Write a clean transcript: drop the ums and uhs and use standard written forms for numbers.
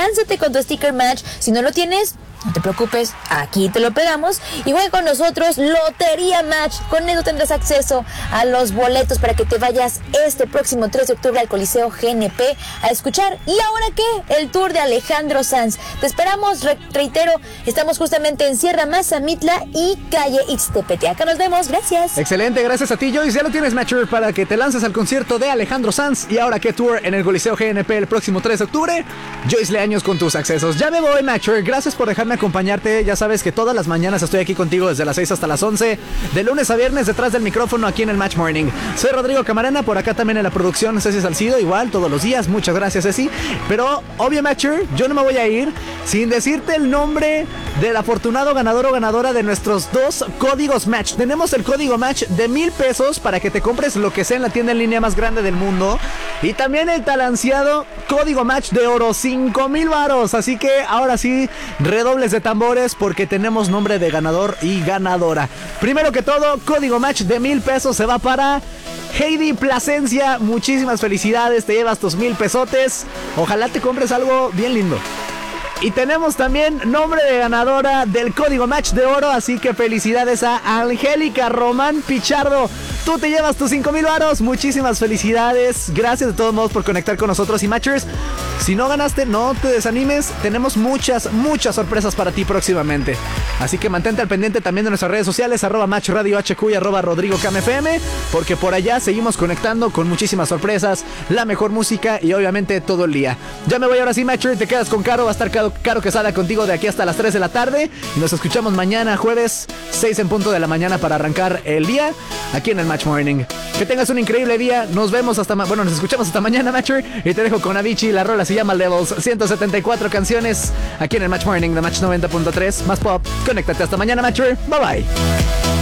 lánzate con tu sticker match. Si no lo tienes, no te preocupes, aquí te lo pegamos. Y juega con nosotros Lotería Match. Con eso tendrás acceso a los boletos para que te vayas este próximo 3 de octubre al Coliseo GNP a escuchar. ¿Y ahora qué? El tour de Alejandro Sanz. Te esperamos, reitero, estamos justamente en Sierra Mazamitla y calle Ixtepete. Acá nos vemos, gracias. Excelente, gracias a ti, Joyce. Ya lo tienes, Matcher, para que te lances al concierto de Alejandro Sanz. Y ahora qué tour en el Coliseo GNP el próximo 3 de octubre. Joyce Leaños con tus accesos. Ya me voy, Matcher. Gracias por dejarme acompañarte. Ya sabes que todas las mañanas estoy aquí contigo desde las 6 hasta las 11, de lunes a viernes detrás del micrófono aquí en el Match Morning. Soy Rodrigo Camarena, por acá también en la producción Ceci Salcido, igual todos los días. Muchas gracias, Ceci. Pero obvio, Matcher, yo no me voy a ir sin decirte el nombre del afortunado ganador o ganadora de nuestros 2 códigos Match. Tenemos el código Match de $1,000 para que te compres lo que sea en la tienda en línea más grande del mundo, y también el tan ansiado código Match de oro, 5,000 varos. Así que ahora sí, redobles de tambores porque tenemos nombre de ganador y ganadora. Primero que todo, código Match de $1,000 se va para Heidi Plasencia. Muchísimas felicidades, te llevas tus 1,000 pesotes. Ojalá te compres algo bien lindo. Y tenemos también nombre de ganadora del código Match de oro, así que felicidades a Angélica Román Pichardo. Tú te llevas tus 5,000 varos. Muchísimas felicidades. Gracias de todos modos por conectar con nosotros. Y Matchers, si no ganaste, no te desanimes. Tenemos muchas sorpresas para ti próximamente. Así que mantente al pendiente también de nuestras redes sociales, @MatchRadioHQ y @RodrigoCamFM, porque por allá seguimos conectando con muchísimas sorpresas, la mejor música y obviamente todo el día. Ya me voy ahora sí, Matcher. Te quedas con Caro. Va a estar Caro Quesada contigo de aquí hasta las 3 de la tarde. Y nos escuchamos mañana, jueves, 6 en punto de la mañana, para arrancar el día aquí en el Match Morning. Que tengas un increíble día. Nos vemos nos escuchamos hasta mañana, Matcher. Y te dejo con Avicii. La rola se llama Levels. 174 canciones aquí en el Match Morning de Match 90.3. Más pop. Conéctate hasta mañana, Matcher. Bye bye.